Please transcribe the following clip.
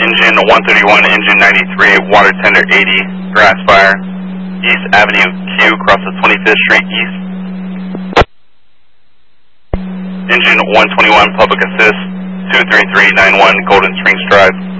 Engine 131, engine 93, water tender 80, grass fire, East Avenue Q, across the 25th Street East. Engine 121, public assist, 23391, Golden Springs Drive.